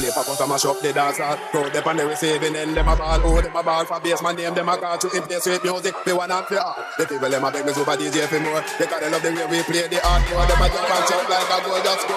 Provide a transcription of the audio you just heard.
tape, I got a mash up the dance hall. Crowd them on the receiving end, them a ball. Oh, them a ball for bass, my name, them a call to if they sweet music, they want and fear. The people them a beg me super DJ for more, because they love the way we play the hardcore. Them a jump and shout like a gold just